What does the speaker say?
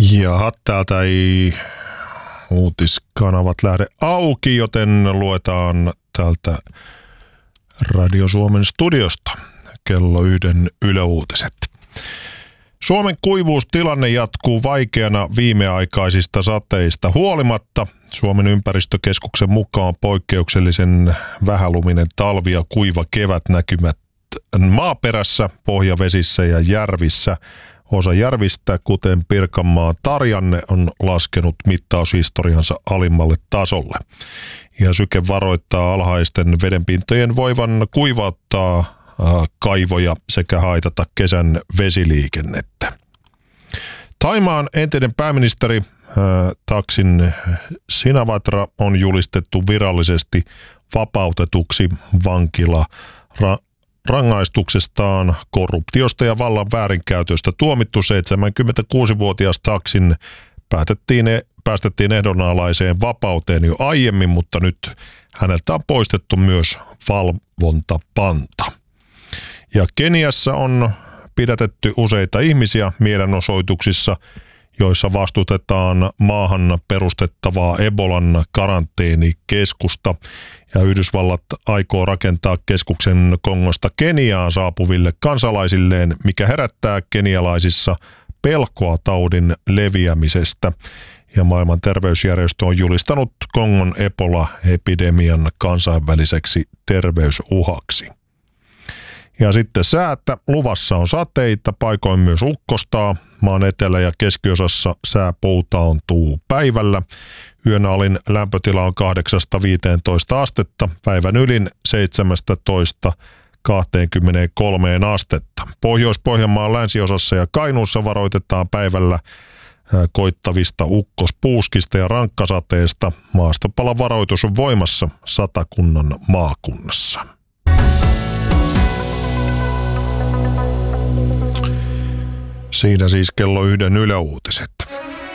Jaha, täältä ei uutiskanavat lähde auki, joten luetaan täältä Radio Suomen studiosta kello 1 Yle Uutiset. Suomen kuivuustilanne jatkuu vaikeana viimeaikaisista sateista huolimatta. Suomen ympäristökeskuksen mukaan poikkeuksellisen vähäluminen talvi ja kuiva kevät näkymät maaperässä, pohjavesissä ja järvissä. Osa järvistä, kuten Pirkanmaan Tarjanne, on laskenut mittaushistoriansa alimmalle tasolle. Ja Syke varoittaa alhaisten vedenpintojen voivan kuivauttaa kaivoja sekä haitata kesän vesiliikennettä. Thaimaan entinen pääministeri Thaksin Shinawatra on julistettu virallisesti vapautetuksi rangaistuksestaan korruptiosta ja vallan väärinkäytöstä tuomittu 76-vuotias Thaksin päästettiin ehdonalaiseen vapauteen jo aiemmin, mutta nyt häneltä on poistettu myös valvontapanta. Ja Keniassa on pidätetty useita ihmisiä mielenosoituksissa, joissa vastustetaan maahan perustettavaa Ebolan karanteenikeskusta. Ja Yhdysvallat aikoo rakentaa keskuksen Kongosta Keniaan saapuville kansalaisilleen, mikä herättää kenialaisissa pelkoa taudin leviämisestä. Ja maailman terveysjärjestö on julistanut Kongon Ebola-epidemian kansainväliseksi terveysuhaksi. Ja sitten säätä. Luvassa on sateita, paikoin myös ukkostaa. Maan etelä- ja keskiosassa sää poutaantuu päivällä. Yön alin lämpötila on 8-15 astetta, päivän ylin 17-23 astetta. Pohjois-Pohjanmaan länsiosassa ja Kainuussa varoitetaan päivällä koittavista ukkospuuskista ja rankkasateesta. Maastopalavaroitus on voimassa Satakunnan maakunnassa. Siinä siis kello 1 Yle Uutiset.